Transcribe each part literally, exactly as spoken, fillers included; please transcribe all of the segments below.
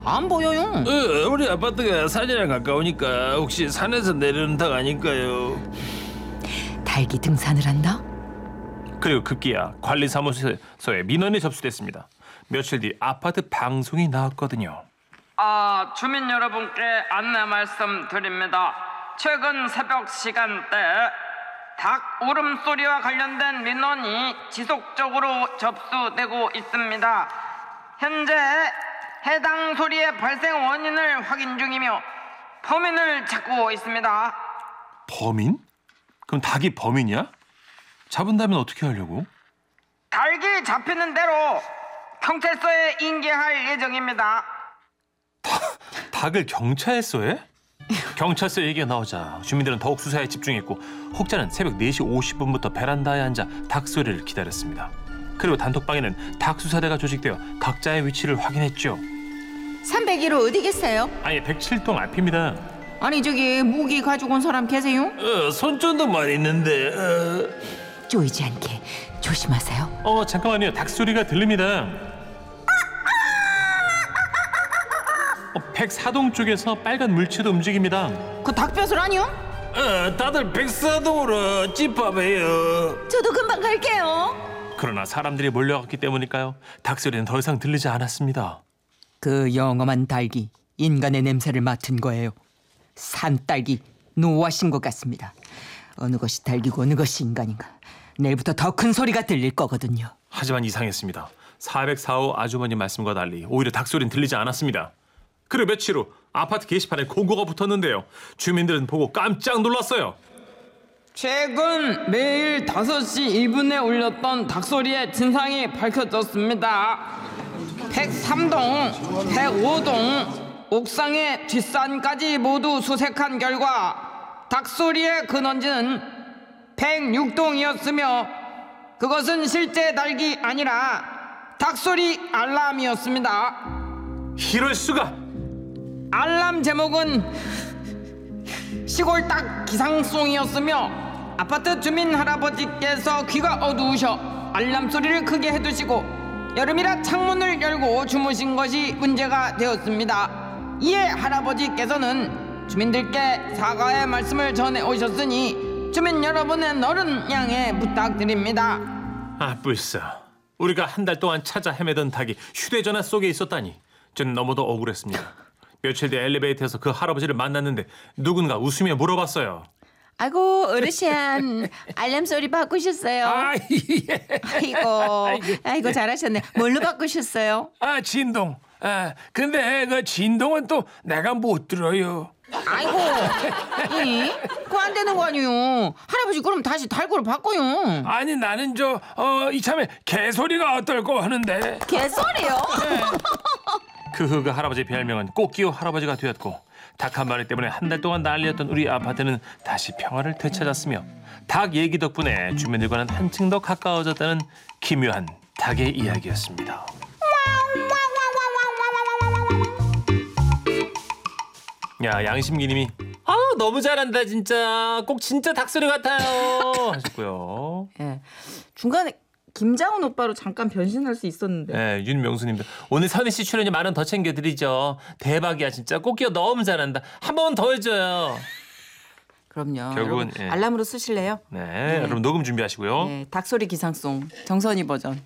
안 보여요. 어, 우리 아파트가 산이랑 가까우니까 혹시 산에서 내려오는 닭 아닐까요? 닭이 등산을 한다? 그리고 급기야 관리사무소에 민원이 접수됐습니다. 며칠 뒤 아파트 방송이 나왔거든요. 아, 주민 여러분께 안내 말씀드립니다. 최근 새벽 시간대 닭 울음소리와 관련된 민원이 지속적으로 접수되고 있습니다. 현재 해당 소리의 발생 원인을 확인 중이며 범인을 찾고 있습니다. 범인? 그럼 닭이 범인이야? 잡은다면 어떻게 하려고? 닭이 잡히는 대로 경찰서에 인계할 예정입니다. 닭을 경찰서에? 경찰서 얘기가 나오자 주민들은 더욱 수사에 집중했고 혹자는 새벽 네 시 오십 분부터 베란다에 앉아 닭 소리를 기다렸습니다. 그리고 단톡방에는 닭 수사대가 조직되어 각자의 위치를 확인했죠. 삼백일 호 어디 계세요? 아예 백칠 동 앞입니다. 아니 저기 무기 가지고 온 사람 계세요? 어, 손전등만 있는데 어... 쪼이지 않게 조심하세요. 어 잠깐만요. 닭 소리가 들립니다. 어, 백사 동 쪽에서 빨간 물체도 움직입니다. 그 닭벼슬 아니요? 어, 다들 백사동으로 집합해요. 저도 금방 갈게요. 그러나 사람들이 몰려갔기 때문일까요? 닭 소리는 더 이상 들리지 않았습니다. 그 영험한 닭이 인간의 냄새를 맡은 거예요. 산딸기 노하신 것 같습니다. 어느 것이 닭이고 어느 것이 인간인가. 내일부터 더 큰 소리가 들릴 거거든요. 하지만 이상했습니다. 사백사 호 아주머니 말씀과 달리 오히려 닭 소리는 들리지 않았습니다. 그리고 며칠 후 아파트 게시판에 공고가 붙었는데요. 주민들은 보고 깜짝 놀랐어요. 최근 매일 다섯 시 이 분에 울렸던 닭소리의 진상이 밝혀졌습니다. 백삼 동, 백오 동, 옥상의 뒷산까지 모두 수색한 결과 닭소리의 근원지는 백육 동이었으며 그것은 실제 닭이 아니라 닭소리 알람이었습니다. 이럴 수가! 알람 제목은 시골 닭 기상송이었으며 아파트 주민 할아버지께서 귀가 어두우셔 알람 소리를 크게 해두시고 여름이라 창문을 열고 주무신 것이 문제가 되었습니다. 이에 할아버지께서는 주민들께 사과의 말씀을 전해 오셨으니 주민 여러분의 너른 양해 부탁드립니다. 아 불사. 우리가 한 달 동안 찾아 헤매던 닭이 휴대전화 속에 있었다니. 저는 너무도 억울했습니다. 며칠 뒤 엘리베이터에서 그 할아버지를 만났는데 누군가 웃으며 물어봤어요. 아이고 어르신 알람 소리 바꾸셨어요? 아, 예. 아이고 아이고 잘하셨네. 뭘로 바꾸셨어요? 아 진동. 아 근데 그 진동은 또 내가 못 들어요. 아이고 이 그거 안 되는 거 아니에요. 할아버지 그럼 다시 달고로 바꿔요. 아니 나는 저 어 이참에 개소리가 어떨고 하는데. 개소리요? 그 후 그 할아버지 별명은 꽃기호 할아버지가 되었고 닭 한 마리 때문에 한 달 동안 난리였던 우리 아파트는 다시 평화를 되찾았으며 닭 얘기 덕분에 주민들과는 한층 더 가까워졌다는 기묘한 닭의 이야기였습니다. 야 양심기님이 아 너무 잘한다 진짜 꼭 진짜 닭소리 같아요 하셨고요. 예. 중간에 김장훈 오빠로 잠깐 변신할 수 있었는데. 네, 윤명수님도 오늘 선희 씨 출연료 만 원 더 챙겨드리죠. 대박이야 진짜 꽃기호 너무 잘한다. 한 번 더 해줘요. 그럼요. 결국은, 여러분, 예. 알람으로 쓰실래요? 네, 네. 여러분 녹음 준비하시고요. 네, 닭소리 기상송 정선이 버전.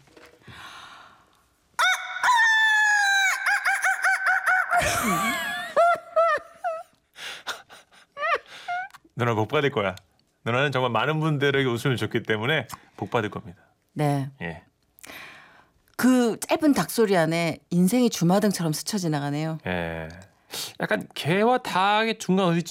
누나 복 받을 거야. 누나는 정말 많은 분들에게 웃음을 줬기 때문에 복 받을 겁니다. 네. 예. 그 짧은 닭소리 안에 인생이 주마등처럼 스쳐 지나가네요. 예. 약간 개와 닭의 중간 어디쯤